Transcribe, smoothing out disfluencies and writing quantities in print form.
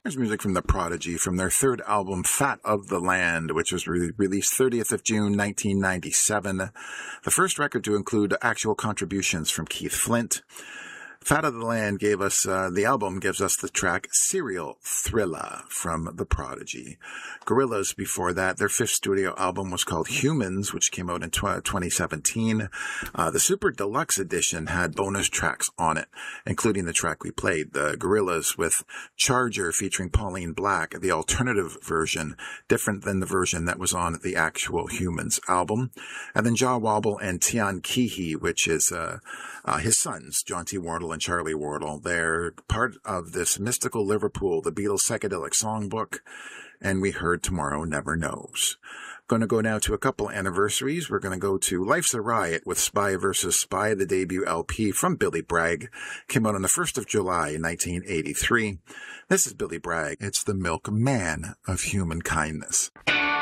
There's music from The Prodigy from their third album, Fat of the Land, which was released 30th of June, 1997. The first record to include actual contributions from Keith Flint. Fat of the Land gave us, the album gives us the track Serial Thriller from The Prodigy. Gorillaz before that, their fifth studio album was called Humans, which came out in 2017. The Super Deluxe edition had bonus tracks on it, including the track we played, the Gorillaz with Charger featuring Pauline Black, the alternative version, different than the version that was on the actual Humans album. And then Jah Wobble and Tian Keehee, which is his sons, John T. Wardle and Charlie Wardle. They're part of this Mystical Liverpool, the Beatles psychedelic songbook, and we heard Tomorrow Never Knows. Going to go now to a couple anniversaries. We're going to go to Life's a Riot with Spy vs. Spy, the debut LP from Billy Bragg. Came out on the 1st of July in 1983. This is Billy Bragg. It's the milkman of human kindness.